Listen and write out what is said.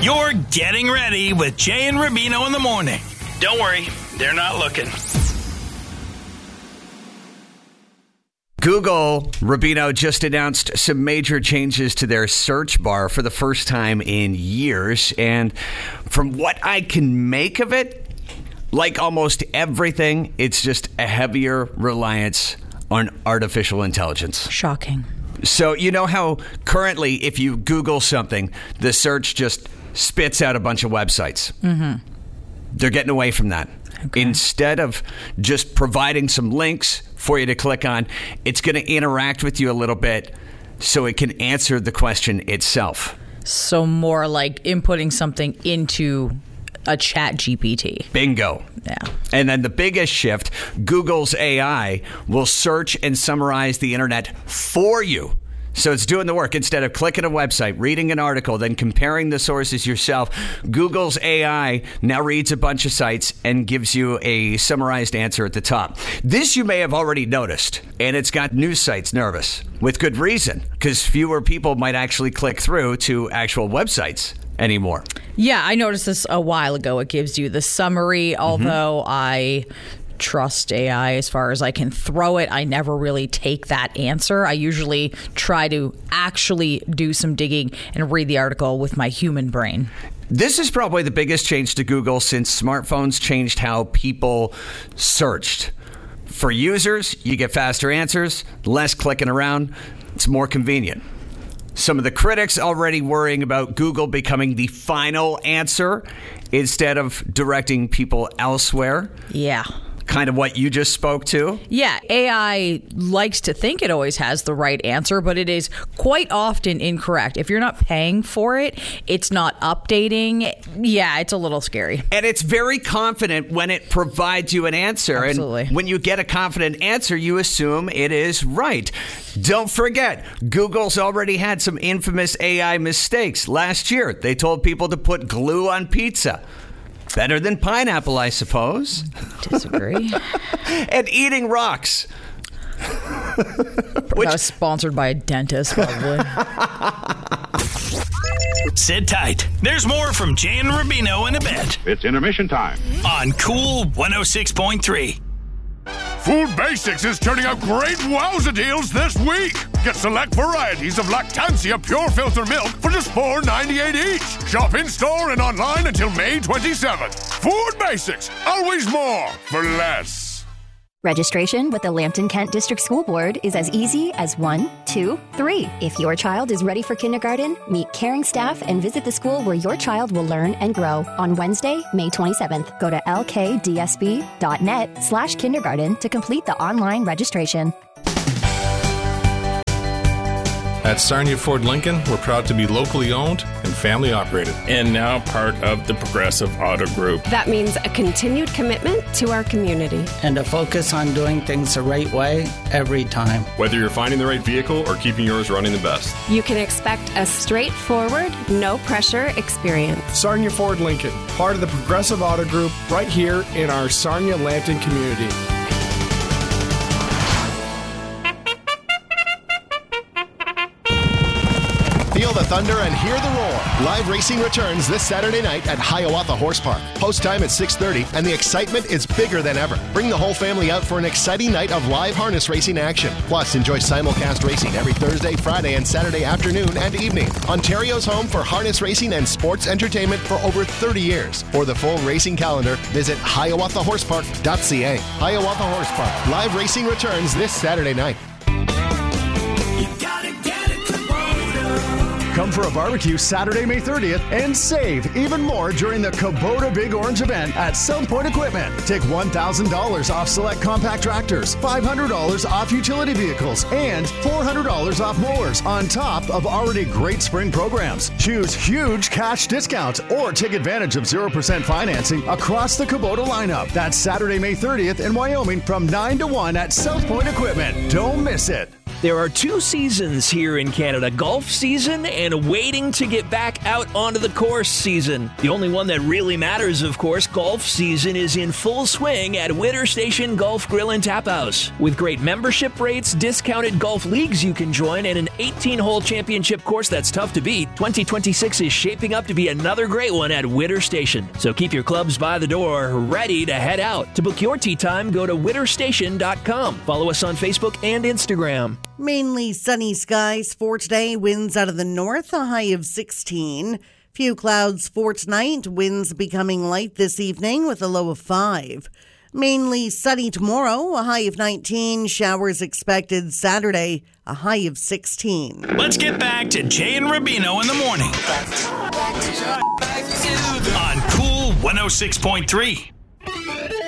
You're getting ready with Jay and Rubino in the morning. Don't worry, they're not looking. Google, Rubino, just announced some major changes to their search bar for the first time in years. And from what I can make of it, like almost everything, it's just a heavier reliance on artificial intelligence. Shocking. So you know how currently if you Google something, the search just spits out a bunch of websites. Mm-hmm. They're getting away from that. Okay. Instead of just providing some links for you to click on, it's going to interact with you a little bit so it can answer the question itself. So more like inputting something into a chat GPT. Bingo. Yeah. And then the biggest shift, Google's AI will search and summarize the internet for you. So it's doing the work. Instead of clicking a website, reading an article, then comparing the sources yourself, Google's AI now reads a bunch of sites and gives you a summarized answer at the top. This you may have already noticed, and it's got news sites nervous, with good reason, because fewer people might actually click through to actual websites anymore. Yeah, I noticed this a while ago. It gives you the summary, although I trust AI as far as I can throw it. I never really take that answer. I usually try to actually do some digging and read the article with my human brain. This is probably the biggest change to Google since smartphones changed how people searched. For users, you get faster answers, less clicking around. It's more convenient. Some of the critics already worrying about Google becoming the final answer instead of directing people elsewhere. Yeah. Kind of what you just spoke to. Yeah, AI likes to think it always has the right answer, but it is quite often incorrect. If you're not paying for it, it's not updating. Yeah, it's a little scary. And it's very confident when it provides you an answer. Absolutely. And when you get a confident answer, you assume it is right. Don't forget, Google's already had some infamous AI mistakes. Last year, they told people to put glue on pizza. Better than pineapple, I suppose. Disagree. And eating rocks. That was sponsored by a dentist, probably. Sit tight. There's more from Jay and Rubino in a bit. It's intermission time. On Cool 106.3. Food Basics is turning out great wowza deals this week. Get select varieties of Lactancia Pure Filter Milk for just $4.98 each. Shop in-store and online until May 27th. Food Basics, always more for less. Registration with the Lambton Kent District School Board is as easy as 1, 2, 3. If your child is ready for kindergarten, meet caring staff and visit the school where your child will learn and grow on Wednesday, May 27th. Go to lkdsb.net/kindergarten to complete the online registration. At Sarnia Ford Lincoln, we're proud to be locally owned and family operated. And now part of the Progressive Auto Group. That means a continued commitment to our community. And a focus on doing things the right way every time. Whether you're finding the right vehicle or keeping yours running the best. You can expect a straightforward, no-pressure experience. Sarnia Ford Lincoln, part of the Progressive Auto Group, right here in our Sarnia-Lambton community. Feel the thunder and hear the roar. Live racing returns this Saturday night at Hiawatha Horse Park. Post time at 6:30, and the excitement is bigger than ever. Bring the whole family out for an exciting night of live harness racing action. Plus, enjoy simulcast racing every Thursday, Friday, and Saturday afternoon and evening. Ontario's home for harness racing and sports entertainment for over 30 years. For the full racing calendar, visit hiawathahorsepark.ca. Hiawatha Horse Park. Live racing returns this Saturday night. Come for a barbecue Saturday, May 30th and save even more during the Kubota Big Orange event at South Point Equipment. Take $1,000 off select compact tractors, $500 off utility vehicles, and $400 off mowers on top of already great spring programs. Choose huge cash discounts or take advantage of 0% financing across the Kubota lineup. That's Saturday, May 30th in Wyoming from 9 to 1 at South Point Equipment. Don't miss it. There are 2 seasons here in Canada, golf season and waiting to get back out onto the course season. The only one that really matters, of course, golf season is in full swing at Witter Station Golf Grill and Tap House. With great membership rates, discounted golf leagues you can join, and an 18-hole championship course that's tough to beat, 2026 is shaping up to be another great one at Witter Station. So keep your clubs by the door, ready to head out. To book your tee time, go to witterstation.com. Follow us on Facebook and Instagram. Mainly sunny skies for today. Winds out of the north, a high of 16. Few clouds for tonight. Winds becoming light this evening with a low of 5. Mainly sunny tomorrow, a high of 19. Showers expected Saturday, a high of 16. Let's get back to Jay and Rubino in the morning. On Cool 106.3.